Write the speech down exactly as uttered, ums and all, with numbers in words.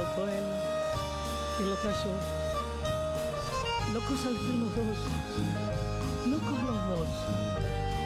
tocó él y lo cayó. Locos al fin los dos.